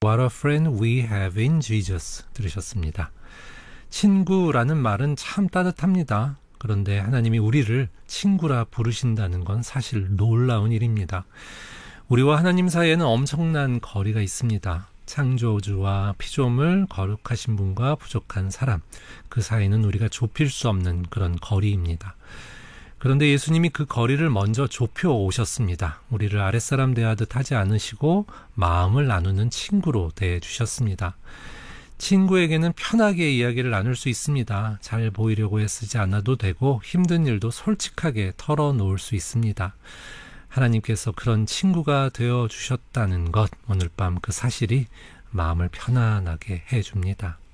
What a friend we have in Jesus 들으셨습니다. 친구라는 말은 참 따뜻합니다. 그런데 하나님이 우리를 친구라 부르신다는 건 사실 놀라운 일입니다. 우리와 하나님 사이에는 엄청난 거리가 있습니다. 창조주와 피조물, 거룩하신 분과 부족한 사람, 그 사이는 우리가 좁힐 수 없는 그런 거리입니다. 그런데 예수님이 그 거리를 먼저 좁혀 오셨습니다. 우리를 아랫사람 대하듯 하지 않으시고 마음을 나누는 친구로 대해주셨습니다. 친구에게는 편하게 이야기를 나눌 수 있습니다. 잘 보이려고 애쓰지 않아도 되고 힘든 일도 솔직하게 털어놓을 수 있습니다. 하나님께서 그런 친구가 되어주셨다는 것, 오늘 밤 그 사실이 마음을 편안하게 해줍니다.